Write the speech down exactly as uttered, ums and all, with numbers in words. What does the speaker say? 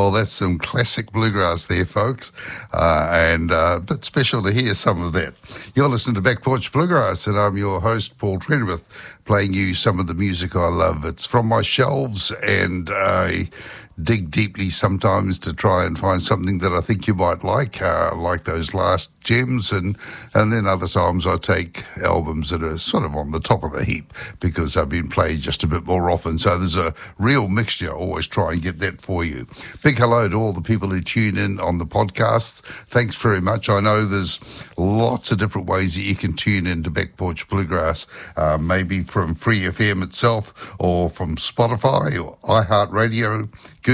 Well, that's some classic bluegrass there, folks, uh, and uh, a bit special to hear some of that. You're listening to Back Porch Bluegrass, and I'm your host, Paul Trenwith, playing you some of the music I love. It's from my shelves, and I dig deeply sometimes to try and find something that I think you might like, uh, like those last gems, and, and then other times I take albums that are sort of on the top of the heap because they've been played just a bit more often. So there's a real mixture. Always try and get that for you. Big hello to all the people who tune in on the podcasts. Thanks very much. I know there's lots of different ways that you can tune in to Back Porch Bluegrass, uh, maybe from Free F M itself or from Spotify or iHeartRadio,